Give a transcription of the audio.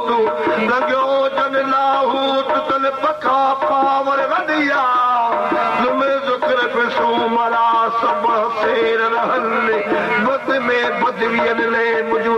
तू लॻियो जन लाहूत तन पखा पावर वधिया तुम ज़ुक्र पिसो मरा सब सेर रहल बद में बदवियन ले मुझो